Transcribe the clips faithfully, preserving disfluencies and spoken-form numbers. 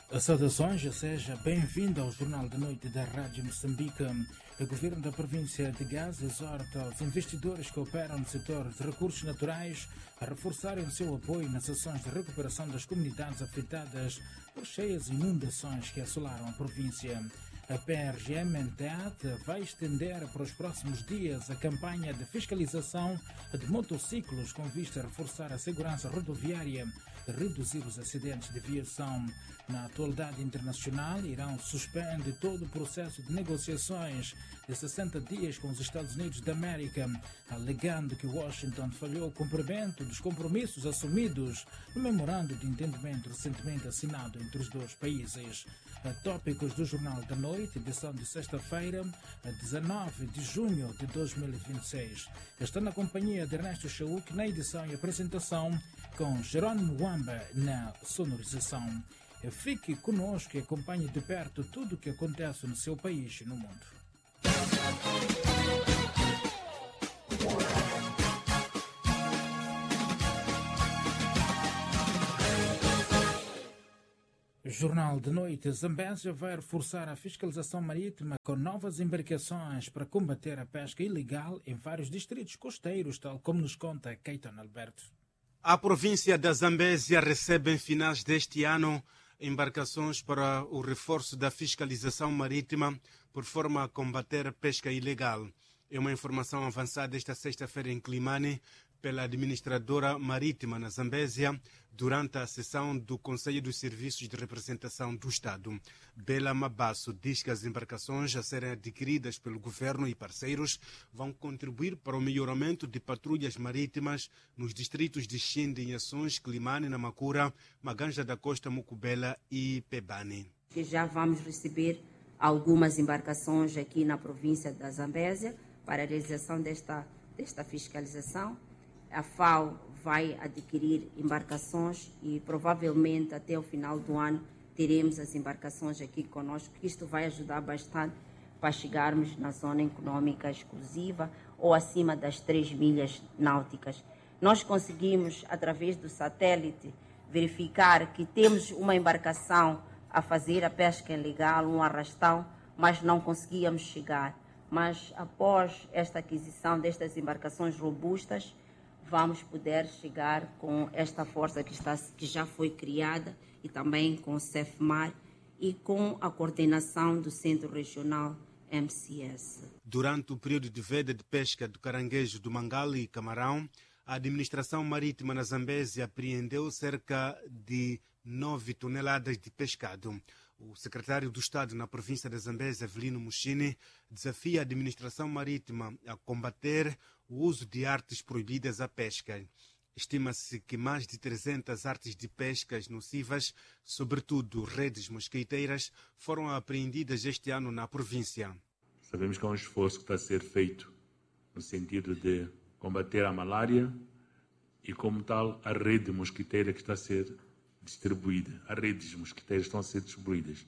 Saudações, seja bem-vindo ao Jornal da Noite da Rádio Moçambique. O governo da província de Gaza exorta os investidores que operam no setor de recursos naturais a reforçarem o seu apoio nas ações de recuperação das comunidades afetadas por cheias e inundações que assolaram a província. A P R G M N T A T vai estender para os próximos dias a campanha de fiscalização de motociclos com vista a reforçar a segurança rodoviária e reduzir os acidentes de viação. Na atualidade internacional, Irão suspende todo o processo de negociações de sessenta dias com os Estados Unidos da América, alegando que Washington falhou o cumprimento dos compromissos assumidos no memorando de entendimento recentemente assinado entre os dois países. Tópicos do Jornal da Noite, edição de sexta-feira, dezenove de junho de dois mil e vinte e seis. Está na companhia de Ernesto Chauk na edição e apresentação, com Jerônimo Wamba na sonorização. Fique conosco e acompanhe de perto tudo o que acontece no seu país e no mundo. Jornal de Noite. Zambésia vai reforçar a fiscalização marítima com novas embarcações para combater a pesca ilegal em vários distritos costeiros, tal como nos conta Caetano Alberto. A província da Zambésia recebe em finais deste ano embarcações para o reforço da fiscalização marítima por forma a combater a pesca ilegal. É uma informação avançada esta sexta-feira em Climane pela administradora marítima na Zambésia durante a sessão do Conselho dos Serviços de Representação do Estado. Bela Mabasso diz que as embarcações a serem adquiridas pelo governo e parceiros vão contribuir para o melhoramento de patrulhas marítimas nos distritos de Xinde, Inhações, Climane, Namacura, Maganja da Costa, Mucubela e Pebane. Que já vamos receber algumas embarcações aqui na província da Zambésia para a realização desta, desta fiscalização. A F A O vai adquirir embarcações e provavelmente até o final do ano teremos as embarcações aqui conosco, que isto vai ajudar bastante para chegarmos na zona econômica exclusiva ou acima das três milhas náuticas. Nós conseguimos, através do satélite, verificar que temos uma embarcação a fazer a pesca ilegal, um arrastão, mas não conseguíamos chegar. Mas após esta aquisição destas embarcações robustas, vamos poder chegar com esta força que, está, que já foi criada e também com o CEFMAR e com a coordenação do Centro Regional M C S. Durante o período de veda de pesca do caranguejo do Mangali e camarão, a administração marítima na Zambésia apreendeu cerca de nove toneladas de pescado. O secretário do Estado na província da Zambésia, Avelino Mushini, desafia a administração marítima a combater o uso de artes proibidas à pesca. Estima-se que mais de trezentas artes de pescas nocivas, sobretudo redes mosquiteiras, foram apreendidas este ano na província. Sabemos que é um esforço que está a ser feito no sentido de combater a malária e, como tal, a rede mosquiteira que está a ser distribuída. As redes mosquiteiras estão a ser distribuídas.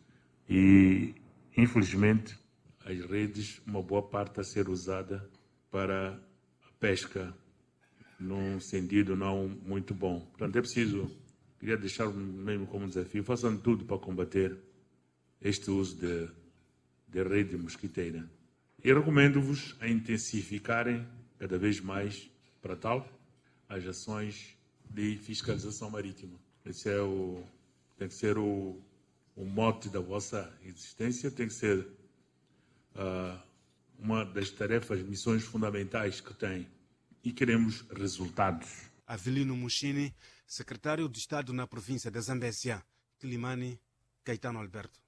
E, infelizmente, as redes, uma boa parte a ser usada para a pesca num sentido não muito bom. Portanto, é preciso, queria deixar mesmo como desafio, façam tudo para combater este uso de, de rede mosquiteira. E recomendo-vos a intensificarem cada vez mais, para tal, as ações de fiscalização marítima. Esse é o, tem que ser o, o mote da vossa existência, tem que ser uh, uma das tarefas, missões fundamentais que tem. E queremos resultados. Avelino Mushini, secretário de Estado na província da Zambésia. Climane, Caetano Alberto.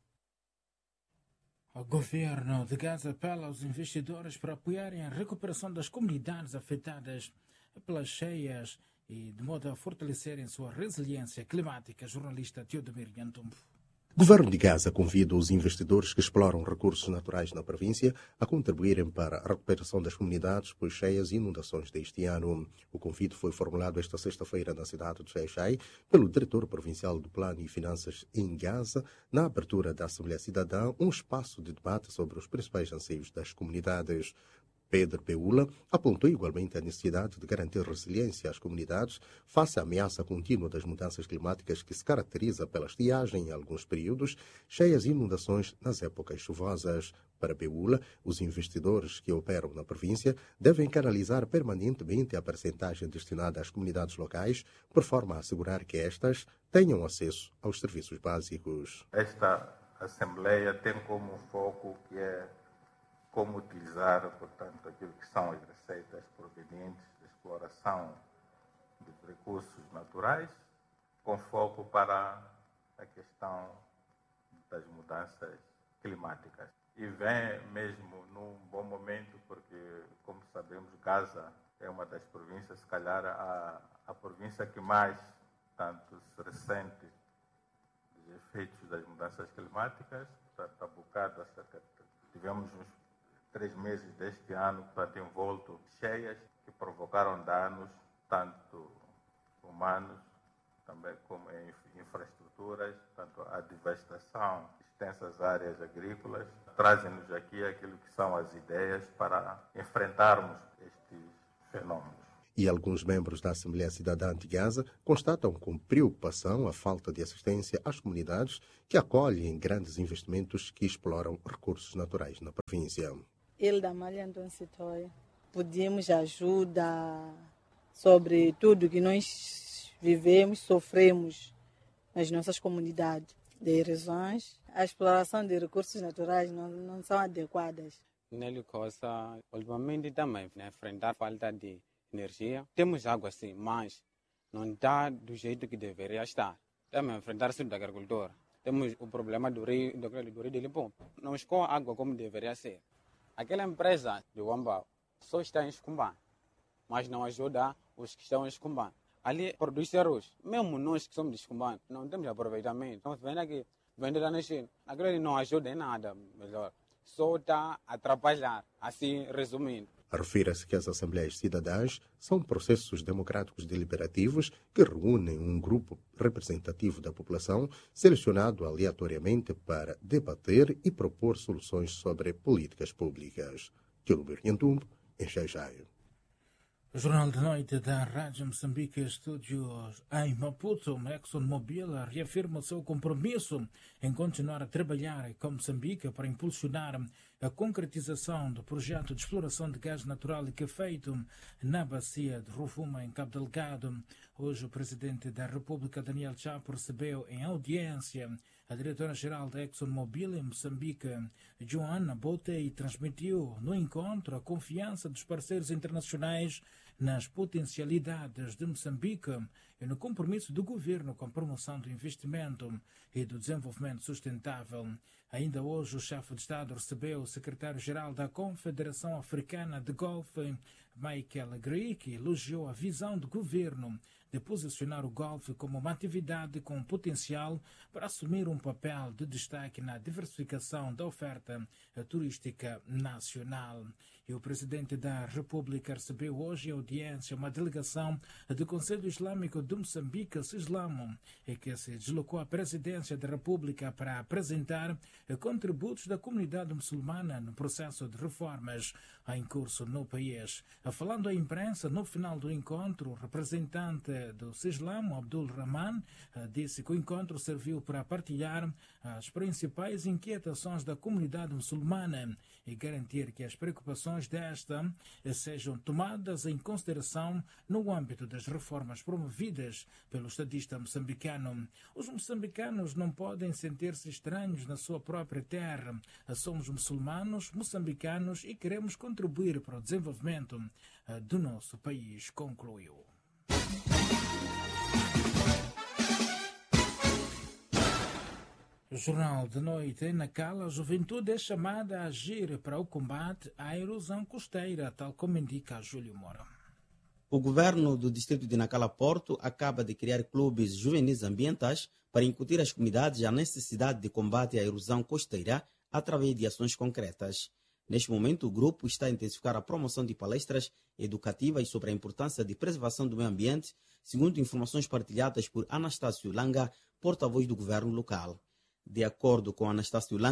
O governo de Gaza apela aos investidores para apoiarem a recuperação das comunidades afetadas pelas cheias e de modo a fortalecerem sua resiliência climática. Jornalista Teodomir Nhantumbo. O governo de Gaza convida os investidores que exploram recursos naturais na província a contribuírem para a recuperação das comunidades por cheias e inundações deste ano. O convite foi formulado esta sexta-feira na cidade de Xai-Xai pelo diretor provincial do Plano e Finanças em Gaza, na abertura da Assembleia Cidadã, um espaço de debate sobre os principais anseios das comunidades. Pedro Peula apontou igualmente a necessidade de garantir resiliência às comunidades face à ameaça contínua das mudanças climáticas que se caracteriza pela estiagem em alguns períodos, cheias e inundações nas épocas chuvosas. Para Peula, os investidores que operam na província devem canalizar permanentemente a percentagem destinada às comunidades locais, por forma a assegurar que estas tenham acesso aos serviços básicos. Esta Assembleia tem como foco que é como utilizar, portanto, aquilo que são as receitas provenientes da exploração dos recursos naturais, com foco para a questão das mudanças climáticas. E vem mesmo num bom momento, porque, como sabemos, Gaza é uma das províncias, se calhar, a, a província que mais, tanto se ressente dos efeitos das mudanças climáticas. Portanto, há bocado, acerca de, tivemos uns três meses deste ano, portanto, envolto cheias que provocaram danos, tanto humanos, também como em infraestruturas, portanto, a devastação de extensas áreas agrícolas. Trazem-nos aqui aquilo que são as ideias para enfrentarmos estes fenômenos. E alguns membros da Assembleia Cidadã de Gaza constatam com preocupação a falta de assistência às comunidades que acolhem grandes investimentos que exploram recursos naturais na província. Ele da Malha Anton Sitoy, pedimos ajuda sobre tudo que nós vivemos, sofremos nas nossas comunidades de erosões. A exploração de recursos naturais não, não são adequadas. Nele Costa, ultimamente também, né, enfrentar a falta de energia. Temos água sim, mas não está do jeito que deveria estar. Também enfrentar o da agricultura. Temos o problema do rio, do, do rio de Limpopo. Não escoa água como deveria ser. Aquela empresa de Wambao só está em Escumbã, mas não ajuda os que estão em Escumbã. Ali produz arroz. Mesmo nós que somos de Escumbã, não temos aproveitamento. Estamos vendo aqui, vender lá na China. Aquilo não ajuda em nada, melhor. Só está a atrapalhar, assim resumindo. Refira-se que as Assembleias Cidadãs são processos democráticos deliberativos que reúnem um grupo representativo da população selecionado aleatoriamente para debater e propor soluções sobre políticas públicas. Tilber Nhantumbo, em Xai-Xai. O Jornal de Noite da Rádio Moçambique, estúdios em Maputo, ExxonMobil reafirma o seu compromisso em continuar a trabalhar com Moçambique para impulsionar a concretização do projeto de exploração de gás natural que é feito na bacia de Rovuma, em Cabo Delgado. Hoje, o presidente da República, Daniel Chapo, recebeu em audiência a diretora-geral da ExxonMobil em Moçambique, Joana Bote, e transmitiu no encontro a confiança dos parceiros internacionais nas potencialidades de Moçambique e no compromisso do governo com a promoção do investimento e do desenvolvimento sustentável. Ainda hoje, o chefe de Estado recebeu o secretário-geral da Confederação Africana de Golfe, Michael Agri, que elogiou a visão do governo de posicionar o golfe como uma atividade com potencial para assumir um papel de destaque na diversificação da oferta turística nacional. E o presidente da República recebeu hoje em audiência uma delegação do Conselho Islâmico de Moçambique, CISLAM, e que se deslocou à presidência da República para apresentar contributos da comunidade muçulmana no processo de reformas em curso no país. Falando à imprensa, no final do encontro, o representante do CISLAM, Abdul Rahman, disse que o encontro serviu para partilhar as principais inquietações da comunidade muçulmana e garantir que as preocupações desta sejam tomadas em consideração no âmbito das reformas promovidas pelo estadista moçambicano. Os moçambicanos não podem sentir-se estranhos na sua própria terra. Somos muçulmanos, moçambicanos e queremos contribuir para o desenvolvimento do nosso país, concluiu. Jornal de Noite. Em Nacala, a juventude é chamada a agir para o combate à erosão costeira, tal como indica Júlio Moura. O governo do distrito de Nacala-Porto acaba de criar clubes juvenis ambientais para incutir às comunidades a necessidade de combate à erosão costeira através de ações concretas. Neste momento, o grupo está a intensificar a promoção de palestras educativas sobre a importância de preservação do meio ambiente, segundo informações partilhadas por Anastácio Langa, porta-voz do governo local. De acordo com Anastácio Langa,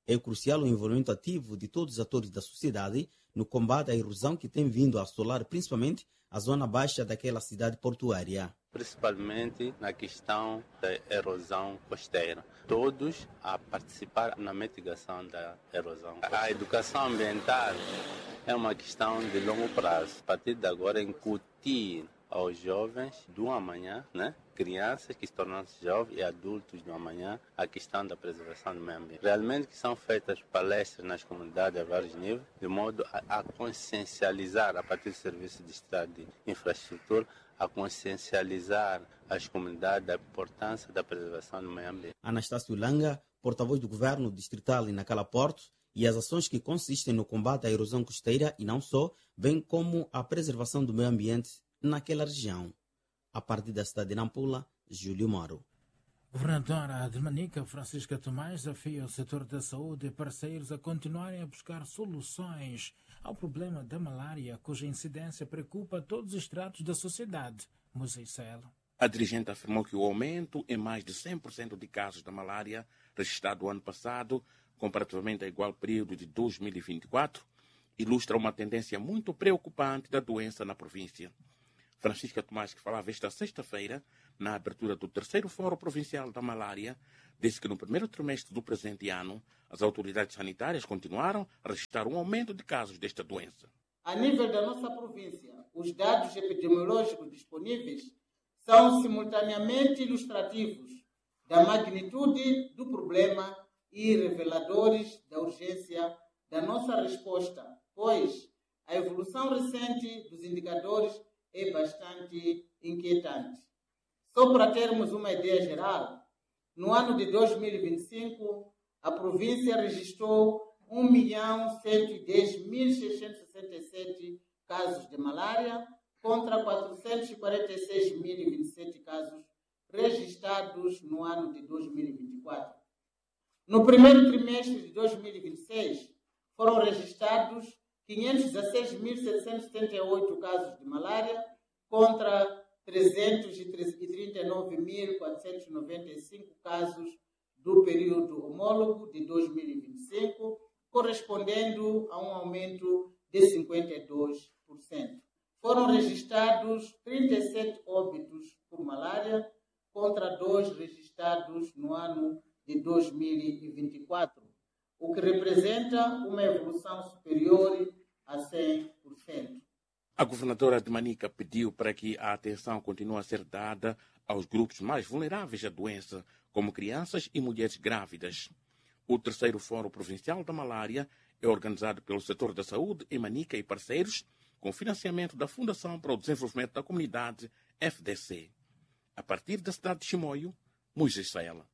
É crucial o envolvimento ativo de todos os atores da sociedade no combate à erosão que tem vindo a assolar principalmente a zona baixa daquela cidade portuária. Principalmente na questão da erosão costeira. Todos a participar na mitigação da erosão. A educação ambiental é uma questão de longo prazo. A partir de agora, incutir aos jovens do amanhã, né? Crianças que se tornam-se jovens e adultos do amanhã, a questão da preservação do meio ambiente. Realmente que são feitas palestras nas comunidades a vários níveis, de modo a, a consciencializar, a partir do Serviço de Estado de Infraestrutura, a consciencializar as comunidades da importância da preservação do meio ambiente. Anastácio Langa, porta-voz do governo distrital em Nacala Porto, e as ações que consistem no combate à erosão costeira e não só, bem como a preservação do meio ambiente naquela região. A partir da cidade de Nampula, Júlio Moro. Governadora de Manica, Francisca Tomás, desafia o setor da saúde e parceiros a continuarem a buscar soluções ao problema da malária, cuja incidência preocupa todos os estratos da sociedade. Moisés. A dirigente afirmou que o aumento em mais de cem por cento de casos da malária registrado o ano passado, comparativamente ao igual período de dois mil e vinte e quatro, ilustra uma tendência muito preocupante da doença na província. Francisca Tomás, que falava esta sexta-feira, na abertura do terceiro Fórum Provincial da Malária, disse que no primeiro trimestre do presente ano, as autoridades sanitárias continuaram a registrar um aumento de casos desta doença. A nível da nossa província, os dados epidemiológicos disponíveis são simultaneamente ilustrativos da magnitude do problema e reveladores da urgência da nossa resposta, pois a evolução recente dos indicadores é bastante inquietante. Só para termos uma ideia geral, no ano de dois mil e vinte e cinco, a província registrou um milhão cento e dez mil seiscentos e sessenta e sete casos de malária contra quatrocentos e quarenta e seis mil e vinte e sete casos registrados no ano de dois mil e vinte e quatro. No primeiro trimestre de dois mil e vinte e seis, foram registrados quinhentos e dezesseis mil setecentos e setenta e oito casos de malária contra trezentos e trinta e nove mil quatrocentos e noventa e cinco casos do período homólogo de dois mil e vinte e cinco, correspondendo a um aumento de cinquenta e dois por cento. Foram registrados trinta e sete óbitos por malária contra dois registrados no ano de dois mil e vinte e quatro, o que representa uma evolução superior a cem por cento. A governadora de Manica pediu para que a atenção continue a ser dada aos grupos mais vulneráveis à doença, como crianças e mulheres grávidas. O terceiro Fórum Provincial da Malária é organizado pelo setor da saúde em Manica e parceiros, com financiamento da Fundação para o Desenvolvimento da Comunidade, F D C. A partir da cidade de Chimoio, Moisés Saela.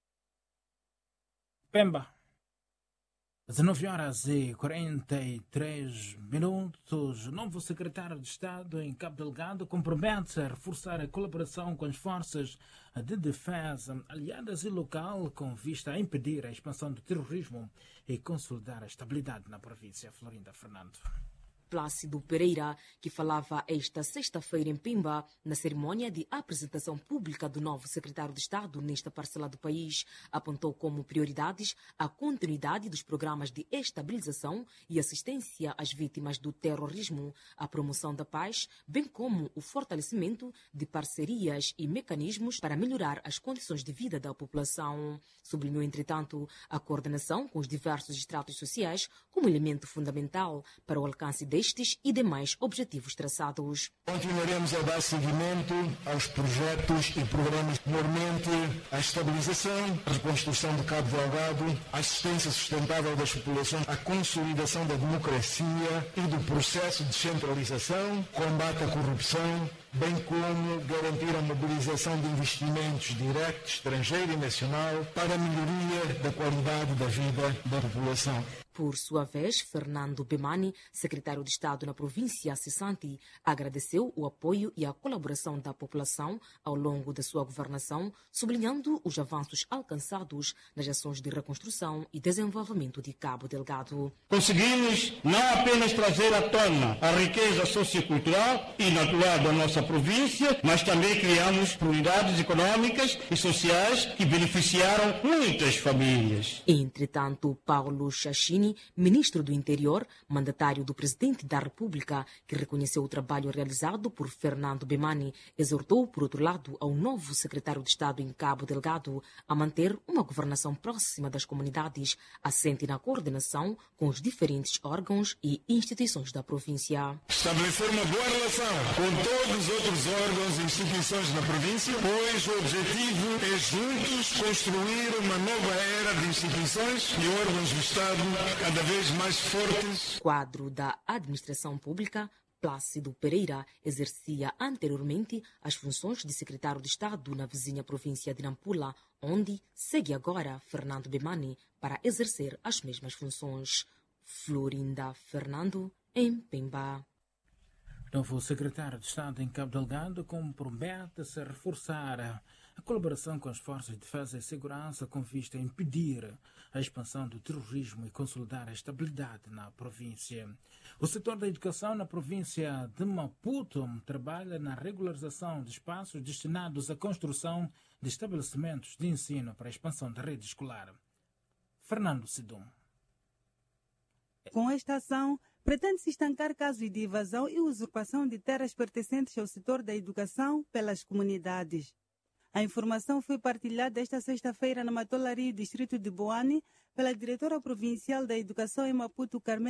Pemba. dezenove horas e quarenta e três minutos. O novo secretário de Estado em Cabo Delgado compromete a reforçar a colaboração com as forças de defesa aliadas e local com vista a impedir a expansão do terrorismo e consolidar a estabilidade na província. Florinda Fernando. Plácido Pereira, que falava esta sexta-feira em Pimba, na cerimônia de apresentação pública do novo secretário de Estado nesta parcela do país, apontou como prioridades a continuidade dos programas de estabilização e assistência às vítimas do terrorismo, a promoção da paz, bem como o fortalecimento de parcerias e mecanismos para melhorar as condições de vida da população. Sublinhou, entretanto, a coordenação com os diversos estratos sociais como elemento fundamental para o alcance de estes e demais objetivos traçados. Continuaremos a dar seguimento aos projetos e programas, normalmente a estabilização, a reconstrução de Cabo Delgado, a assistência sustentável das populações, a consolidação da democracia e do processo de descentralização, combate à corrupção, bem como garantir a mobilização de investimentos diretos, estrangeiro e nacional, para a melhoria da qualidade da vida da população. Por sua vez, Fernando Bemani, secretário de Estado na província cessante, agradeceu o apoio e a colaboração da população ao longo da sua governação, sublinhando os avanços alcançados nas ações de reconstrução e desenvolvimento de Cabo Delgado. Conseguimos não apenas trazer à tona a riqueza sociocultural e natural da nossa província, mas também criamos prioridades econômicas e sociais que beneficiaram muitas famílias. Entretanto, Paulo Chachini, ministro do Interior, mandatário do presidente da República, que reconheceu o trabalho realizado por Fernando Bemani, exortou, por outro lado, ao novo secretário de Estado em Cabo Delgado a manter uma governação próxima das comunidades, assente na coordenação com os diferentes órgãos e instituições da província. Estabelecer uma boa relação com todos os outros órgãos e instituições na província, pois o objetivo é juntos construir uma nova era de instituições e órgãos do Estado cada vez mais fortes. Quadro da administração pública, Plácido Pereira exercia anteriormente as funções de secretário de Estado na vizinha província de Nampula, onde segue agora Fernando Bemani para exercer as mesmas funções. Florinda Fernando, em Pemba. Novo secretário de Estado em Cabo Delgado compromete-se a reforçar a colaboração com as forças de defesa e segurança com vista a impedir a expansão do terrorismo e consolidar a estabilidade na província. O setor da educação na província de Maputo trabalha na regularização de espaços destinados à construção de estabelecimentos de ensino para a expansão da rede escolar. Fernando Sidum. Com esta ação, pretende-se estancar casos de evasão e usurpação de terras pertencentes ao setor da educação pelas comunidades. A informação foi partilhada esta sexta-feira na Matolaria, distrito de Boane, pela diretora provincial da Educação em Maputo, Carmen